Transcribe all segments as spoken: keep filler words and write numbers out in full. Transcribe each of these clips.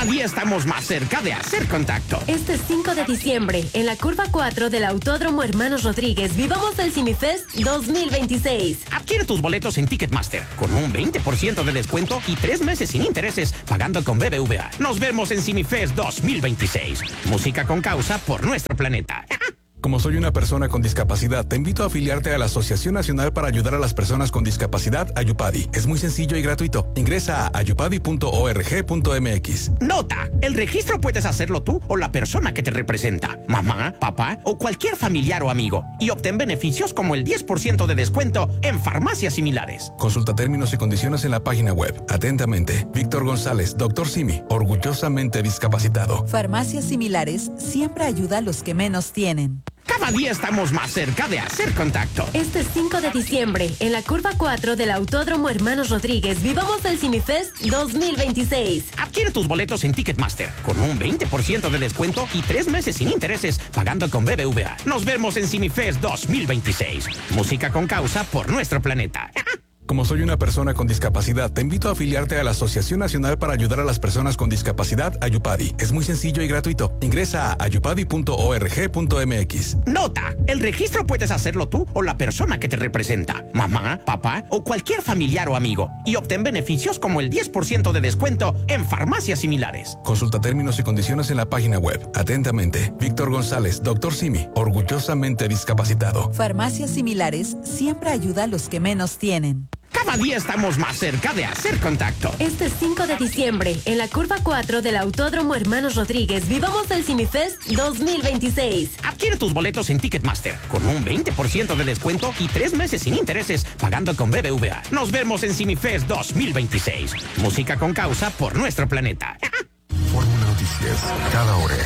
Cada día estamos más cerca de hacer contacto. Este cinco de diciembre, en la curva cuatro del Autódromo Hermanos Rodríguez, vivamos el CineFest dos mil veintiséis. Adquiere tus boletos en Ticketmaster con un veinte por ciento de descuento y tres meses sin intereses pagando con B B V A. Nos vemos en CineFest dos mil veintiséis. Música con causa por nuestro planeta. Como soy una persona con discapacidad, te invito a afiliarte a la Asociación Nacional para Ayudar a las Personas con Discapacidad, Ayupadi. Es muy sencillo y gratuito. Ingresa a ayupadi punto org punto m x. Nota: el registro puedes hacerlo tú o la persona que te representa, mamá, papá o cualquier familiar o amigo, y obtén beneficios como el diez por ciento de descuento en farmacias similares. Consulta términos y condiciones en la página web. Atentamente, Víctor González, doctor Simi, orgullosamente discapacitado. Farmacias similares siempre ayuda a los que menos tienen. Cada día estamos más cerca de hacer contacto. Este cinco de diciembre, en la curva cuatro del Autódromo Hermanos Rodríguez, vivamos el CineFest dos mil veintiséis. Adquiere tus boletos en Ticketmaster con un veinte por ciento de descuento y tres meses sin intereses pagando con B B V A. Nos vemos en CineFest dos mil veintiséis. Música con causa por nuestro planeta. Como soy una persona con discapacidad, te invito a afiliarte a la Asociación Nacional para Ayudar a las Personas con Discapacidad, Ayupadi. Es muy sencillo y gratuito. Ingresa a ayupadi punto org punto m x. Nota: el registro puedes hacerlo tú o la persona que te representa, mamá, papá o cualquier familiar o amigo, y obtén beneficios como el diez por ciento de descuento en farmacias similares. Consulta términos y condiciones en la página web. Atentamente, Víctor González, doctor Simi, orgullosamente discapacitado. Farmacias similares siempre ayuda a los que menos tienen. Cada día estamos más cerca de hacer contacto. Este cinco de diciembre, en la curva cuatro del Autódromo Hermanos Rodríguez, vivamos el CineFest dos mil veintiséis. Adquiere tus boletos en Ticketmaster con un veinte por ciento de descuento y tres meses sin intereses pagando con B B V A. Nos vemos en CineFest dos mil veintiséis. Música con causa por nuestro planeta. Fórmula Noticias, cada hora.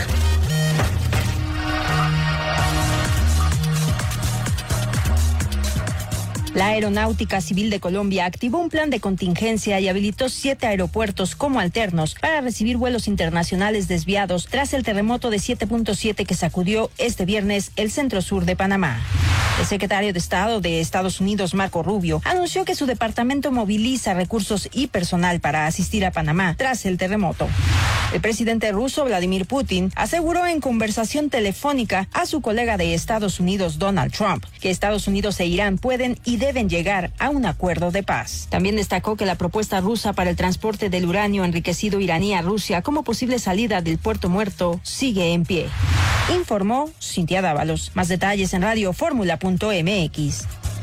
La Aeronáutica Civil de Colombia activó un plan de contingencia y habilitó siete aeropuertos como alternos para recibir vuelos internacionales desviados tras el terremoto de siete punto siete que sacudió este viernes el centro sur de Panamá. El secretario de Estado de Estados Unidos, Marco Rubio, anunció que su departamento moviliza recursos y personal para asistir a Panamá tras el terremoto. El presidente ruso, Vladimir Putin, aseguró en conversación telefónica a su colega de Estados Unidos, Donald Trump, que Estados Unidos e Irán pueden y deben llegar a un acuerdo de paz. También destacó que la propuesta rusa para el transporte del uranio enriquecido iraní a Rusia como posible salida del Puerto Muerto sigue en pie. Informó Cintia Dávalos. Más detalles en radio fórmula punto m x.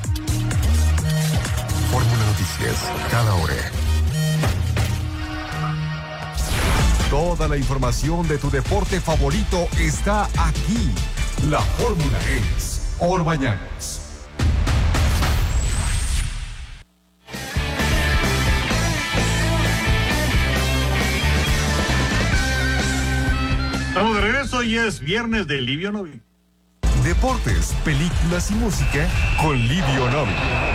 Fórmula Noticias, cada hora. Toda la información de tu deporte favorito está aquí. La fórmula es por Mañanas. Estamos de regreso y es viernes de Livio Novi. Deportes, películas y música con Livio Novi.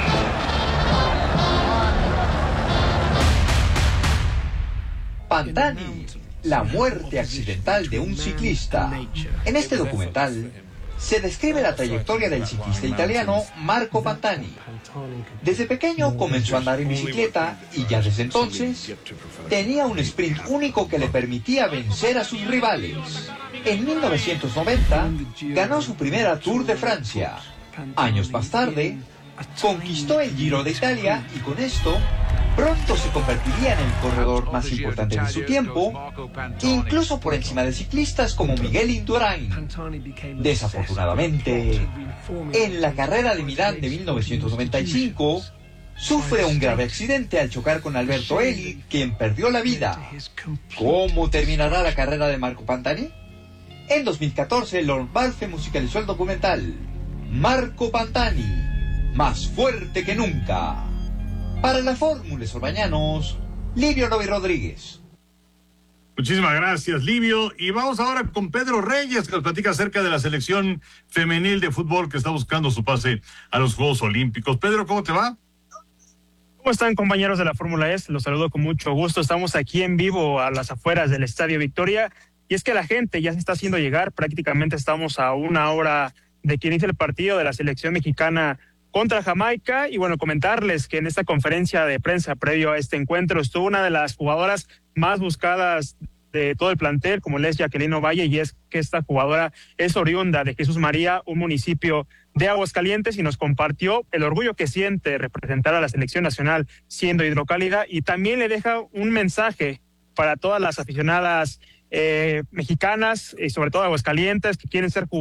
Pantani, la muerte accidental de un ciclista. En este documental se describe la trayectoria del ciclista italiano Marco Pantani. Desde pequeño comenzó a andar en bicicleta y ya desde entonces tenía un sprint único que le permitía vencer a sus rivales. En mil novecientos noventa ganó su primera Tour de Francia. Años más tarde conquistó el Giro de Italia y con esto pronto se convertiría en el corredor más importante de su tiempo, incluso por encima de ciclistas como Miguel Indurain. Desafortunadamente, en la carrera de Milán de mil novecientos noventa y cinco, sufre un grave accidente al chocar con Alberto Eli, quien perdió la vida. ¿Cómo terminará la carrera de Marco Pantani? En dos mil catorce, Lord Balfe musicalizó el documental Marco Pantani, más fuerte que nunca. Para la Fórmula Sorbañanos, Livio Novi Rodríguez. Muchísimas gracias, Livio. Y vamos ahora con Pedro Reyes, que nos platica acerca de la selección femenil de fútbol que está buscando su pase a los Juegos Olímpicos. Pedro, ¿cómo te va? ¿Cómo están, compañeros de la Fórmula E? Los saludo con mucho gusto. Estamos aquí en vivo a las afueras del Estadio Victoria. Y es que la gente ya se está haciendo llegar. Prácticamente estamos a una hora de que inicie el partido de la selección mexicana contra Jamaica. Y bueno, comentarles que en esta conferencia de prensa previo a este encuentro estuvo una de las jugadoras más buscadas de todo el plantel, como es Jacqueline Ovalle, y es que esta jugadora es oriunda de Jesús María, un municipio de Aguascalientes, y nos compartió el orgullo que siente representar a la selección nacional siendo hidrocálida, y también le deja un mensaje para todas las aficionadas eh, mexicanas y sobre todo Aguascalientes que quieren ser jugadores